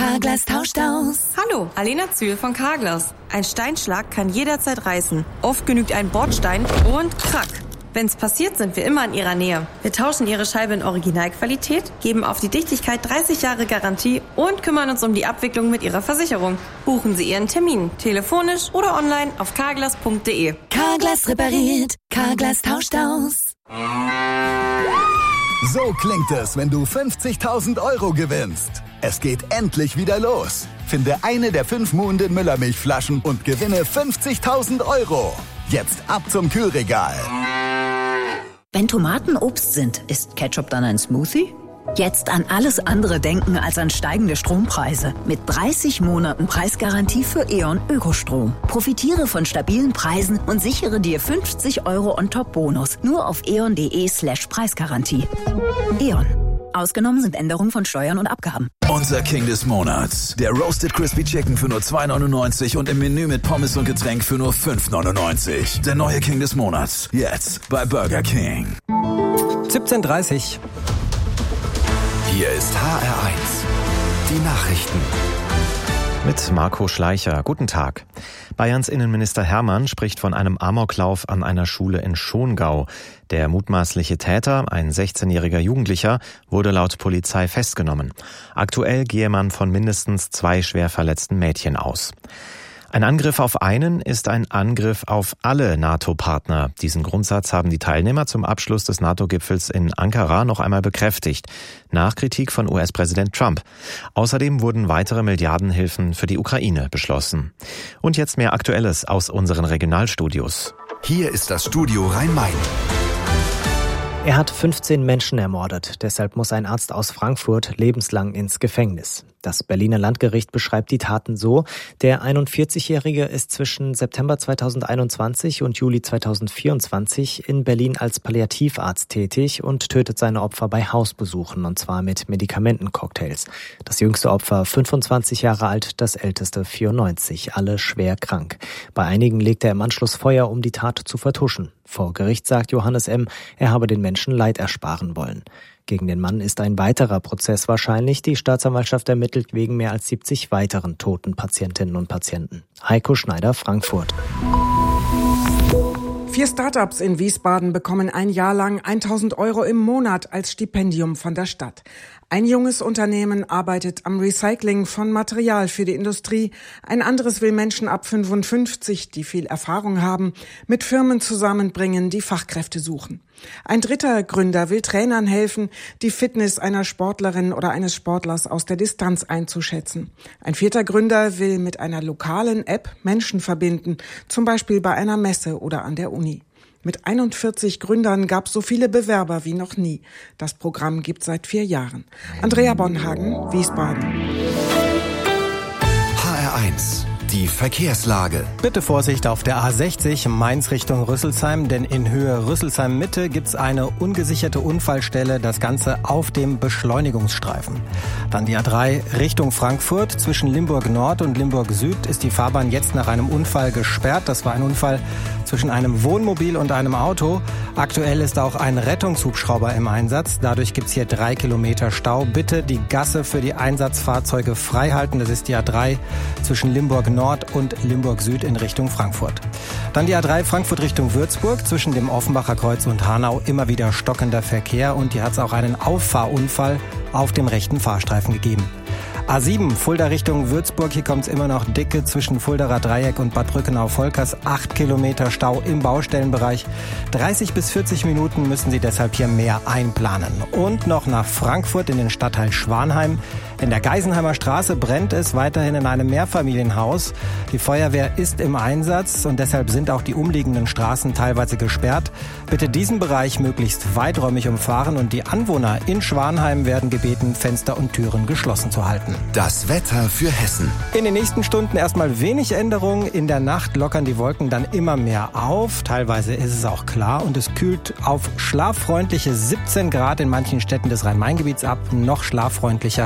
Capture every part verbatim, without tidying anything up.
Carglass tauscht aus. Hallo, Alena Zühl von Carglass. Ein Steinschlag kann jederzeit reißen. Oft genügt ein Bordstein und krack. Wenn's passiert, sind wir immer in Ihrer Nähe. Wir tauschen Ihre Scheibe in Originalqualität, geben auf die Dichtigkeit dreißig Jahre Garantie und kümmern uns um die Abwicklung mit Ihrer Versicherung. Buchen Sie Ihren Termin, telefonisch oder online auf carglass punkt de. Carglass repariert. Carglass tauscht aus. So klingt es, wenn du fünfzigtausend Euro gewinnst. Es geht endlich wieder los. Finde eine der fünf Muhnden Müllermilchflaschen und gewinne fünfzigtausend Euro. Jetzt ab zum Kühlregal. Wenn Tomaten Obst sind, ist Ketchup dann ein Smoothie? Jetzt an alles andere denken als an steigende Strompreise. Mit dreißig Monaten Preisgarantie für E.ON Ökostrom. Profitiere von stabilen Preisen und sichere dir fünfzig Euro On-Top-Bonus. Nur auf eon.de slash Preisgarantie. E.ON. Ausgenommen sind Änderungen von Steuern und Abgaben. Unser King des Monats. Der Roasted Crispy Chicken für nur zwei neunundneunzig und im Menü mit Pommes und Getränk für nur fünf neunundneunzig. Der neue King des Monats. Jetzt bei Burger King. siebzehn Uhr dreißig. Hier ist H R eins. Die Nachrichten. Mit Marco Schleicher. Guten Tag. Bayerns Innenminister Hermann spricht von einem Amoklauf an einer Schule in Schongau. Der mutmaßliche Täter, ein sechzehnjähriger Jugendlicher, wurde laut Polizei festgenommen. Aktuell gehe man von mindestens zwei schwer verletzten Mädchen aus. Ein Angriff auf einen ist ein Angriff auf alle NATO-Partner. Diesen Grundsatz haben die Teilnehmer zum Abschluss des NATO-Gipfels in Ankara noch einmal bekräftigt, nach Kritik von U S-Präsident Trump. Außerdem wurden weitere Milliardenhilfen für die Ukraine beschlossen. Und jetzt mehr Aktuelles aus unseren Regionalstudios. Hier ist das Studio Rhein-Main. Er hat fünfzehn Menschen ermordet. Deshalb muss ein Arzt aus Frankfurt lebenslang ins Gefängnis. Das Berliner Landgericht beschreibt die Taten so: Der einundvierzigjährige ist zwischen September zweitausendeinundzwanzig und Juli zweitausendvierundzwanzig in Berlin als Palliativarzt tätig und tötet seine Opfer bei Hausbesuchen, und zwar mit Medikamentencocktails. Das jüngste Opfer fünfundzwanzig Jahre alt, das älteste vierundneunzig, alle schwer krank. Bei einigen legt er im Anschluss Feuer, um die Tat zu vertuschen. Vor Gericht sagt Johannes M., er habe den Menschen Leid ersparen wollen. Gegen den Mann ist ein weiterer Prozess wahrscheinlich. Die Staatsanwaltschaft ermittelt wegen mehr als siebzig weiteren toten Patientinnen und Patienten. Heiko Schneider, Frankfurt. Vier Startups in Wiesbaden bekommen ein Jahr lang tausend Euro im Monat als Stipendium von der Stadt. Ein junges Unternehmen arbeitet am Recycling von Material für die Industrie. Ein anderes will Menschen ab fünfundfünfzig, die viel Erfahrung haben, mit Firmen zusammenbringen, die Fachkräfte suchen. Ein dritter Gründer will Trainern helfen, die Fitness einer Sportlerin oder eines Sportlers aus der Distanz einzuschätzen. Ein vierter Gründer will mit einer lokalen App Menschen verbinden, zum Beispiel bei einer Messe oder an der Uni. Mit einundvierzig Gründern gab es so viele Bewerber wie noch nie. Das Programm gibt seit vier Jahren. Andrea Bonhagen, Wiesbaden. H R eins. Die Verkehrslage. Bitte Vorsicht auf der A sechzig Mainz Richtung Rüsselsheim, denn in Höhe Rüsselsheim Mitte gibt's eine ungesicherte Unfallstelle, das Ganze auf dem Beschleunigungsstreifen. Dann die A drei Richtung Frankfurt. Zwischen Limburg Nord und Limburg Süd ist die Fahrbahn jetzt nach einem Unfall gesperrt. Das war ein Unfall zwischen einem Wohnmobil und einem Auto. Aktuell ist auch ein Rettungshubschrauber im Einsatz. Dadurch gibt's hier drei Kilometer Stau. Bitte die Gasse für die Einsatzfahrzeuge frei halten. Das ist die A drei zwischen Limburg Nord und Limburg Süd in Richtung Frankfurt. Dann die A drei Frankfurt Richtung Würzburg. Zwischen dem Offenbacher Kreuz und Hanau immer wieder stockender Verkehr. Und hier hat's auch einen Auffahrunfall auf dem rechten Fahrstreifen gegeben. A sieben Fulda Richtung Würzburg, hier kommt's immer noch dicke zwischen Fuldaer Dreieck und Bad Brückenau-Volkers. Acht Kilometer Stau im Baustellenbereich. dreißig bis vierzig Minuten müssen Sie deshalb hier mehr einplanen. Und noch nach Frankfurt in den Stadtteil Schwanheim. In der Geisenheimer Straße brennt es weiterhin in einem Mehrfamilienhaus. Die Feuerwehr ist im Einsatz und deshalb sind auch die umliegenden Straßen teilweise gesperrt. Bitte diesen Bereich möglichst weiträumig umfahren und die Anwohner in Schwanheim werden gebeten, Fenster und Türen geschlossen zu halten. Das Wetter für Hessen. In den nächsten Stunden erstmal wenig Änderung. In der Nacht lockern die Wolken dann immer mehr auf. Teilweise ist es auch klar und es kühlt auf schlaffreundliche siebzehn Grad in manchen Städten des Rhein-Main-Gebiets ab. Noch schlaffreundlicher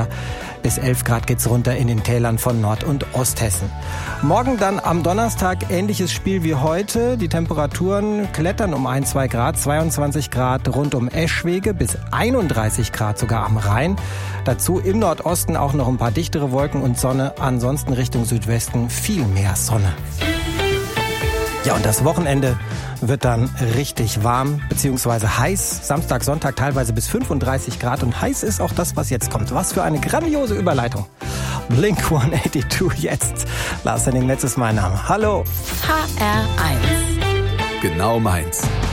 Bis elf Grad geht's runter in den Tälern von Nord- und Osthessen. Morgen dann am Donnerstag ähnliches Spiel wie heute. Die Temperaturen klettern um ein, zwei Grad, zweiundzwanzig Grad rund um Eschwege bis einunddreißig Grad sogar am Rhein. Dazu im Nordosten auch noch ein paar dichtere Wolken und Sonne. Ansonsten Richtung Südwesten viel mehr Sonne. Ja, und das Wochenende wird dann richtig warm bzw. heiß. Samstag, Sonntag teilweise bis fünfunddreißig Grad. Und heiß ist auch das, was jetzt kommt. Was für eine grandiose Überleitung. Blink hundertzweiundachtzig jetzt. Lars Henning Metz ist mein Name. Hallo. H R eins. Genau meins.